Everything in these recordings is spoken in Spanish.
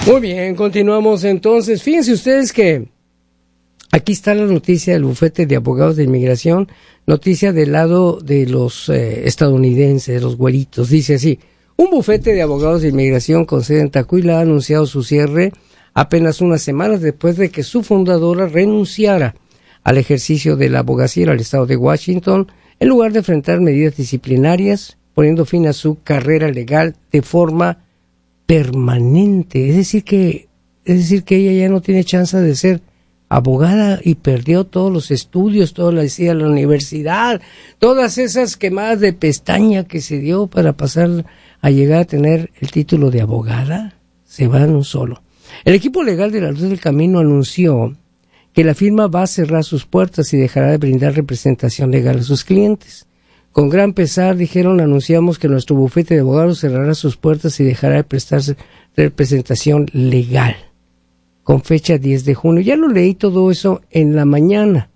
Muy bien, continuamos entonces. Fíjense ustedes que aquí está la noticia del bufete de abogados de inmigración, noticia del lado de los estadounidenses, de los güeritos. Dice así: un bufete de abogados de inmigración con sede en Tacuila ha anunciado su cierre apenas unas semanas después de que su fundadora renunciara al ejercicio de la abogacía al estado de Washington, en lugar de enfrentar medidas disciplinarias, poniendo fin a su carrera legal de forma permanente. Es decir que ella ya no tiene chance de ser abogada y perdió todos los estudios, toda la universidad, todas esas quemadas de pestaña que se dio para pasar a llegar a tener el título de abogada, se va en un solo. El equipo legal de la Luz del Camino anunció que la firma va a cerrar sus puertas y dejará de brindar representación legal a sus clientes. Con gran pesar, dijeron, anunciamos que nuestro bufete de abogados cerrará sus puertas y dejará de prestarse representación legal. Con fecha 10 de junio. Ya lo leí todo eso en la mañana.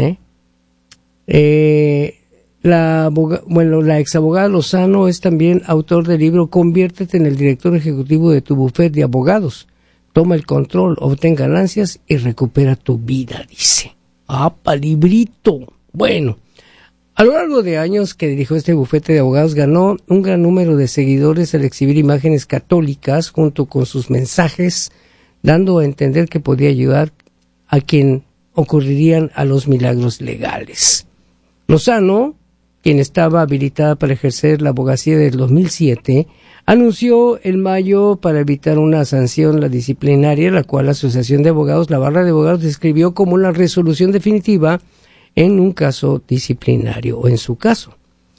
La exabogada Lozano es también autor del libro Conviértete en el director ejecutivo de tu bufete de abogados. Toma el control, obtén ganancias y recupera tu vida, dice. ¡Ah, librito! Bueno, a lo largo de años que dirigió este bufete de abogados, ganó un gran número de seguidores al exhibir imágenes católicas junto con sus mensajes, dando a entender que podía ayudar a quien ocurrirían a los milagros legales. Lozano, quien estaba habilitada para ejercer la abogacía del 2007, anunció en mayo para evitar una sanción disciplinaria, la cual la Asociación de Abogados, la Barra de Abogados, describió como la resolución definitiva en un caso disciplinario o en su caso.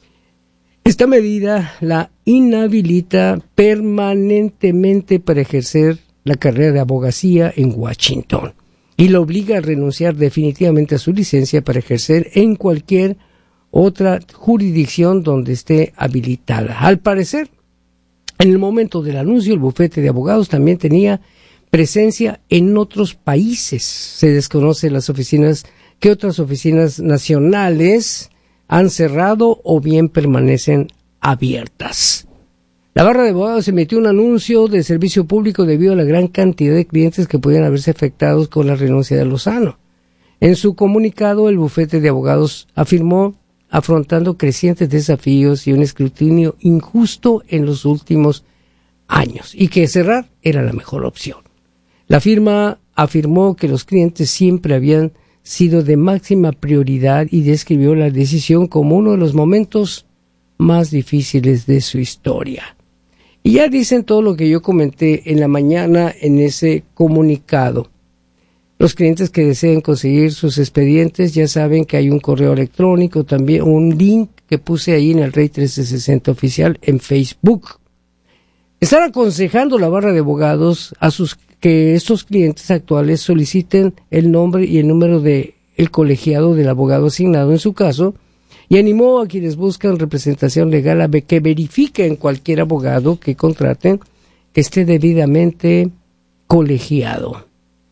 Esta medida la inhabilita permanentemente para ejercer la carrera de abogacía en Washington y la obliga a renunciar definitivamente a su licencia para ejercer en cualquier otra jurisdicción donde esté habilitada. Al parecer, en el momento del anuncio, el bufete de abogados también tenía presencia en otros países. Se desconoce qué otras oficinas nacionales han cerrado o bien permanecen abiertas. La Barra de Abogados emitió un anuncio de servicio público debido a la gran cantidad de clientes que podían haberse afectados con la renuncia de Lozano. En su comunicado, el bufete de abogados afirmó afrontando crecientes desafíos y un escrutinio injusto en los últimos años, y que cerrar era la mejor opción. La firma afirmó que los clientes siempre habían sido de máxima prioridad y describió la decisión como uno de los momentos más difíciles de su historia. Y ya dicen todo lo que yo comenté en la mañana en ese comunicado. Los clientes que deseen conseguir sus expedientes ya saben que hay un correo electrónico, también un link que puse ahí en el Rey 1360 oficial en Facebook. Están aconsejando la Barra de Abogados que estos clientes actuales soliciten el nombre y el número de el colegiado del abogado asignado en su caso, y animó a quienes buscan representación legal a que verifiquen cualquier abogado que contraten que esté debidamente colegiado.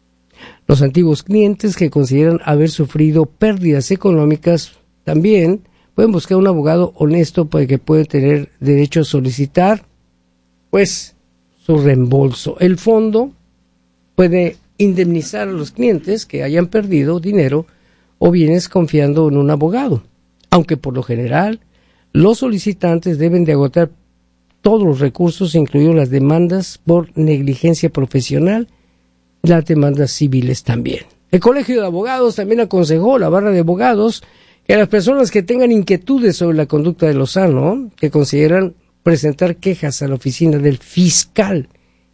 Los antiguos clientes que consideran haber sufrido pérdidas económicas también pueden buscar un abogado honesto para que puedan tener derecho a solicitar su reembolso. El fondo puede indemnizar a los clientes que hayan perdido dinero o bienes confiando en un abogado, aunque por lo general los solicitantes deben de agotar todos los recursos, incluidos las demandas por negligencia profesional, las demandas civiles también. El Colegio de Abogados también aconsejó a la Barra de Abogados que a las personas que tengan inquietudes sobre la conducta de Lozano, que consideran presentar quejas a la oficina del fiscal